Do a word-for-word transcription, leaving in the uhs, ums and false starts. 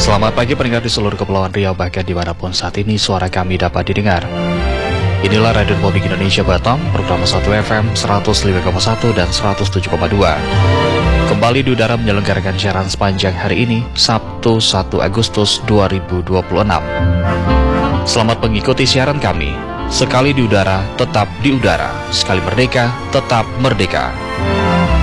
Selamat pagi pendengar di seluruh Kepulauan Riau, bahkan dimanapun saat ini suara kami dapat didengar. Inilah Radio Republik Indonesia Batam, program satu F M seratus lima koma satu dan seratus tujuh koma dua. Kembali di udara menyelenggarakan siaran sepanjang hari ini, Sabtu satu Agustus dua ribu dua puluh enam. Selamat mengikuti siaran kami. Sekali di udara, tetap di udara. Sekali merdeka, tetap merdeka.